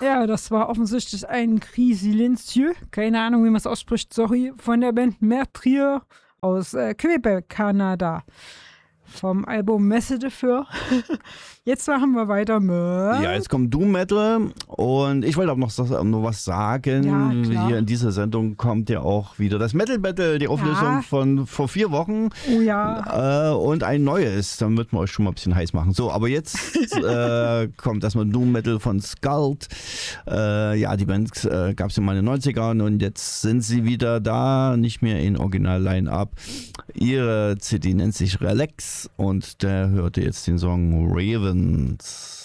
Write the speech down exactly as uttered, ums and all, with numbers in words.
Ja, das war offensichtlich ein Cri silencieux, keine Ahnung, wie man es ausspricht, sorry, von der Band Meurtrier aus äh, Quebec, Kanada. Vom Album Messe de Feur. Jetzt machen wir weiter mit. Ja, jetzt kommt Doom Metal und ich wollte auch noch, noch was sagen. Ja, klar. Hier in dieser Sendung kommt ja auch wieder das Metal Battle, die Auflösung Ja. von vor vier Wochen. Oh ja. Äh, und ein neues. Dann wird man euch schon mal ein bisschen heiß machen. So, aber jetzt äh, kommt erstmal Doom Metal von Skuld. Äh, ja, die Band äh, gab es in den neunzigern und jetzt sind sie wieder da, nicht mehr in Original-Line-Up. Ihre C D nennt sich Relax und der hörte jetzt den Song Ravens.